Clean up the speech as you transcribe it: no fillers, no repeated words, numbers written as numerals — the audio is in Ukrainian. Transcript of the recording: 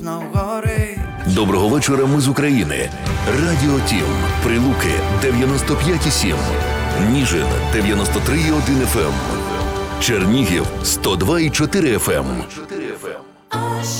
знов горить. Доброго вечора, ми з України. Радіо Тім. Прилуки 95,7. Ніжин 93,1 FM. Чернігів 102,4 FM.